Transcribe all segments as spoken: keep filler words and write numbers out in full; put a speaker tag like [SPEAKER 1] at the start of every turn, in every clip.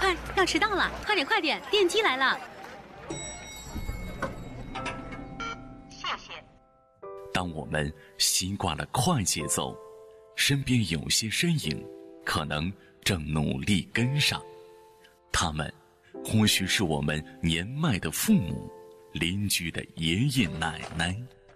[SPEAKER 1] 快，要迟到了，快点快点，电梯来了。
[SPEAKER 2] 谢谢。
[SPEAKER 3] 当我们习惯了快节奏，身边有些身影可能正努力跟上，他们或许是我们年迈的父母，邻居的爷爷奶奶。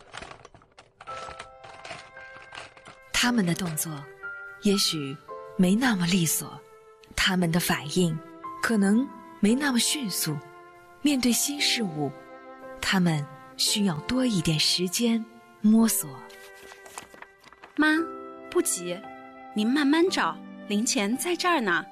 [SPEAKER 4] 他们的动作也许没那么利索，他们的反应可能没那么迅速，面对新事物，他们需要多一点时间摸索。
[SPEAKER 5] 妈，不急，您慢慢找，零钱在这儿呢。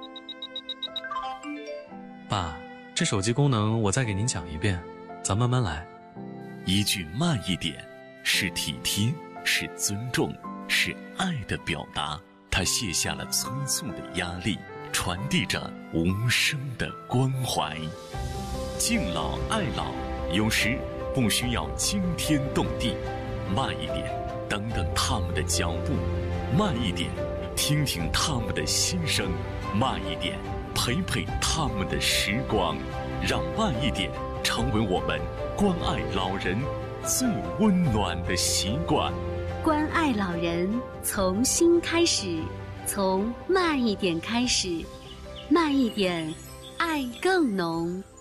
[SPEAKER 6] 爸，这手机功能我再给您讲一遍，咱慢慢来。
[SPEAKER 3] 一句慢一点，是体贴，是尊重，是爱的表达。他卸下了催促的压力，传递着无声的关怀。敬老爱老，有时不需要惊天动地，慢一点，等等他们的脚步；慢一点，听听他们的心声；慢一点，陪陪他们的时光。让慢一点成为我们关爱老人最温暖的习惯。
[SPEAKER 1] 关爱老人，从心开始，从慢一点开始，慢一点，爱更浓。